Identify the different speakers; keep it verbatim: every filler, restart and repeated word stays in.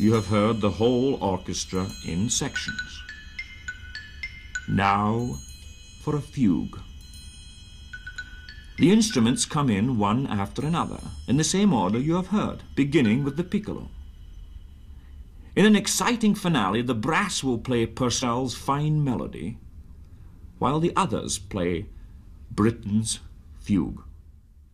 Speaker 1: you have heard the whole orchestra in sections. Now for a fugue. The instruments come in one after another, in the same order you have heard, beginning with the piccolo. In an exciting finale, the brass will play Purcell's Fine Melody, while the others play Britten's Fugue.